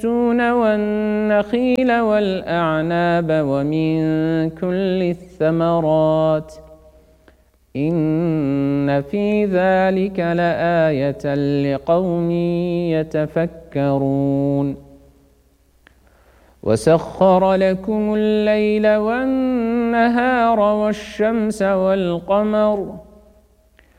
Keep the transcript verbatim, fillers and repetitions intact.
والنخيل والأعناب ومن كل الثمرات إن في ذلك لآية لقوم يتفكرون وسخر لكم الليل والنهار والشمس والقمر